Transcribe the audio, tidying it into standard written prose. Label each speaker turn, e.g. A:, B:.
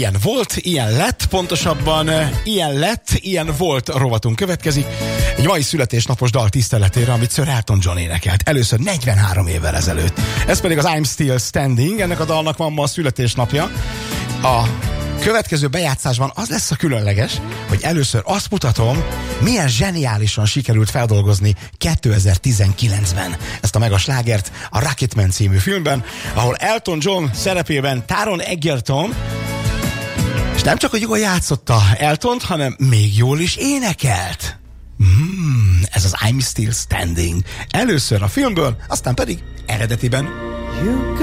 A: Ilyen volt, ilyen lett, pontosabban ilyen lett, ilyen volt rovatunk következik. Egy mai születésnapos dal tiszteletére, amit Sir Elton John énekelt. Először 43 évvel ezelőtt. Ez pedig az I'm Still Standing, ennek a dalnak van ma a születésnapja. A következő bejátszásban az lesz a különleges, hogy először azt mutatom, milyen zseniálisan sikerült feldolgozni 2019-ben ezt a megaslágert a Rocketman című filmben, ahol Elton John szerepében Taron Egerton, és nem csak, hogy jól játszotta Eltont, hanem még jól is énekelt. Ez az I'm Still Standing. Először a filmből, aztán pedig eredetiben.